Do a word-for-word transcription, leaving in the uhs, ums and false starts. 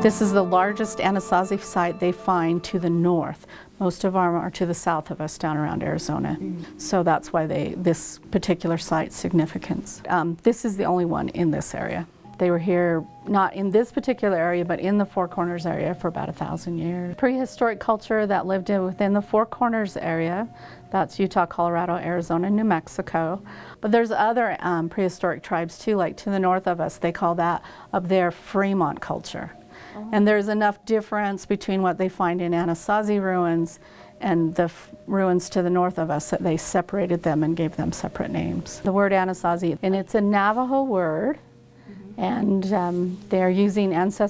This is the largest Anasazi site they find to the north. Most of them are to the south of us down around Arizona. Mm. So that's why they, this particular site's significance. Um, this is the only one in this area. They were here not in this particular area, but in the Four Corners area for about a thousand years. Prehistoric culture that lived in, within the Four Corners area, that's Utah, Colorado, Arizona, New Mexico. But there's other um, prehistoric tribes too, like to the north of us, they call that up there Fremont culture. Oh. And there's enough difference between what they find in Anasazi ruins and the f ruins to the north of us that they separated them and gave them separate names. The word Anasazi, and it's a Navajo word, and um, they're using ancestral